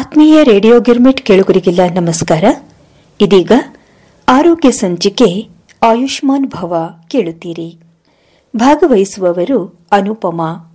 ಆತ್ಮೀಯ ರೇಡಿಯೋ ಗಿರ್ಮಿಟ್ ಕೇಳುಗರಿಗೆಲ್ಲ ನಮಸ್ಕಾರ. ಇದೀಗ ಆರೋಗ್ಯ ಸಂಚಿಕೆ ಆಯುಷ್ಮಾನ್ ಭವ ಕೇಳುತ್ತೀರಿ. ಭಾಗವಹಿಸುವವರು ಅನುಪಮಾ